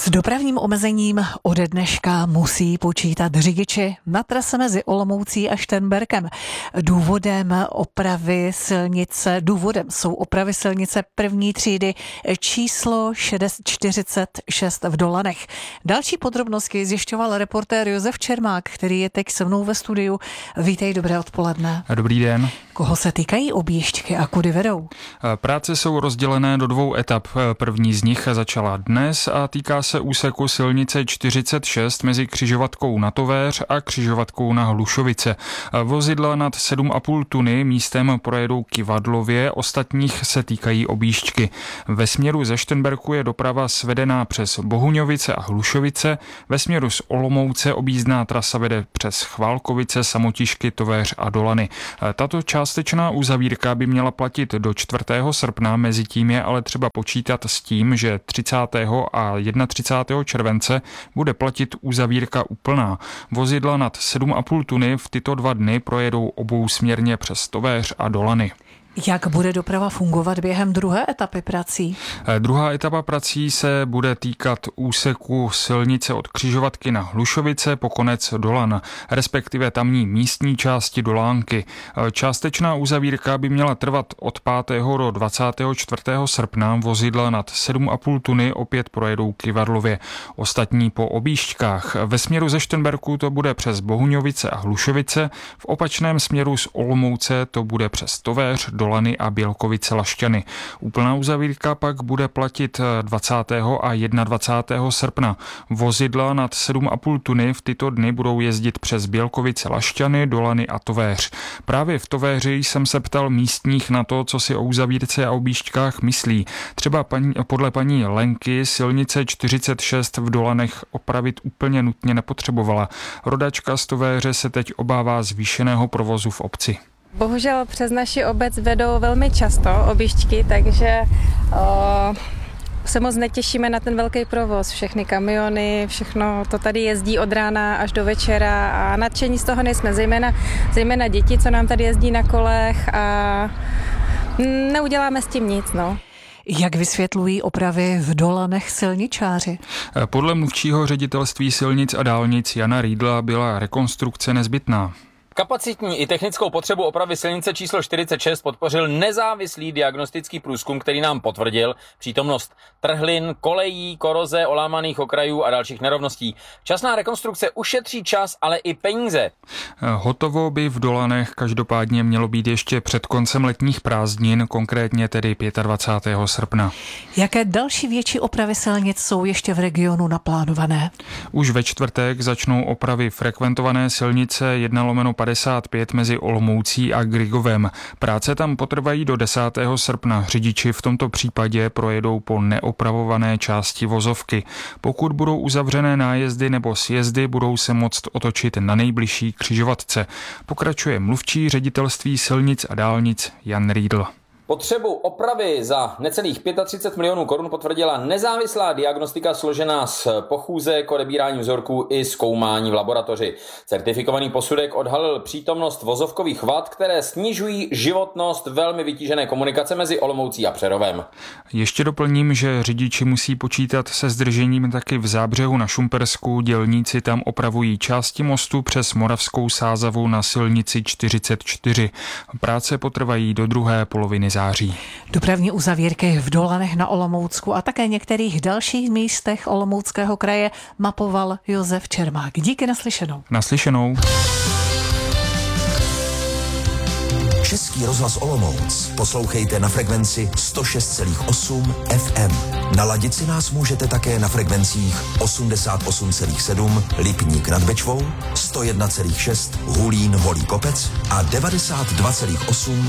S dopravním omezením ode dneška musí počítat řidiči na trase mezi Olomoucí a Šternberkem. Důvodem jsou opravy silnice první třídy číslo 46 v Dolanech. Další podrobnosti zjišťoval reportér Josef Čermák, který je teď se mnou ve studiu. Vítej, dobré odpoledne. Dobrý den. Koho se týkají objížďky a kudy vedou? Práce jsou rozdělené do 2 etap. První z nich začala dnes a týká se úseku silnice 46 mezi křižovatkou na Tovéř a křižovatkou na Hlušovice. Vozidla nad 7,5 tuny místem projedou Kyvadlově, ostatních se týkají objížďky. Ve směru ze Šternberku je doprava svedená přes Bohuňovice a Hlušovice, ve směru z Olomouce objízdná trasa vede přes Chválkovice, Samotišky, Tovéř a Dolany. Tato částečná uzavírka by měla platit do 4. srpna, mezi tím je ale třeba počítat s tím, že 30. a 31. července bude platit uzavírka úplná. Vozidla nad 7,5 tuny v tyto 2 dny projedou obousměrně přes Tovéř a Dolany. Jak bude doprava fungovat během druhé etapy prací? Druhá etapa prací se bude týkat úseku silnice od křižovatky na Hlušovice po konec Dolan, respektive tamní místní části Dolánky. Částečná uzavírka by měla trvat od 5. do 24. srpna. Vozidla nad 7,5 tuny opět projedou Kyvadlově. Ostatní po objížďkách. Ve směru ze Šternberku to bude přes Bohuňovice a Hlušovice, v opačném směru z Olomouce to bude přes Tovéř, Dolany a Bělkovice-Lašťany. Úplná uzavírka pak bude platit 20. a 21. srpna. Vozidla nad 7,5 tuny v tyto dny budou jezdit přes Bělkovice-Lašťany, Dolany a Tovéř. Právě v Tovéři jsem se ptal místních na to, co si o uzavírce a objížďkách myslí. Třeba podle paní Lenky silnice 46 v Dolanech opravit úplně nutně nepotřebovala. Rodačka z Tovéře se teď obává zvýšeného provozu v obci. Bohužel přes naši obec vedou velmi často objížďky, takže se moc netěšíme na ten velký provoz. Všechny kamiony, všechno to tady jezdí od rána až do večera a nadšení z toho nejsme, zejména děti, co nám tady jezdí na kolech a neuděláme s tím nic, no. Jak vysvětlují opravy v Dolanech silničáři? Podle mluvčího ředitelství silnic a dálnic Jana Riedla byla rekonstrukce nezbytná. Kapacitní i technickou potřebu opravy silnice číslo 46 podpořil nezávislý diagnostický průzkum, který nám potvrdil přítomnost trhlin, kolejí, koroze, olámaných okrajů a dalších nerovností. Časná rekonstrukce ušetří čas, ale i peníze. Hotovo by v Dolanech každopádně mělo být ještě před koncem letních prázdnin, konkrétně tedy 25. srpna. Jaké další větší opravy silnic jsou ještě v regionu naplánované? Už ve čtvrtek začnou opravy frekventované silnice 1/55 mezi Olomoucí a Grigovem. Práce tam potrvají do 10. srpna. Řidiči v tomto případě projedou po neopravované části vozovky. Pokud budou uzavřené nájezdy nebo sjezdy, budou se moct otočit na nejbližší křižovatce. Pokračuje mluvčí ředitelství silnic a dálnic Jan Riedl. Potřebu opravy za necelých 35 milionů korun potvrdila nezávislá diagnostika složená z pochůzek, odebírání vzorků i zkoumání v laboratoři. Certifikovaný posudek odhalil přítomnost vozovkových vad, které snižují životnost velmi vytížené komunikace mezi Olomoucí a Přerovem. Ještě doplním, že řidiči musí počítat se zdržením taky v Zábřehu na Šumpersku. Dělníci tam opravují části mostu přes Moravskou Sázavu na silnici 44. Práce potrvají do druhé poloviny září. Dopravní uzavírky v Dolanech na Olomoucku a také některých dalších místech Olomouckého kraje mapoval Josef Čermák. Díky, naslyšenou. Naslyšenou. Český rozhlas Olomouc poslouchejte na frekvenci 106,8 FM. Naladit si nás můžete také na frekvencích 88,7 Lipník nad Bečvou, 101,6 Hulín Holý Kopec a 92,8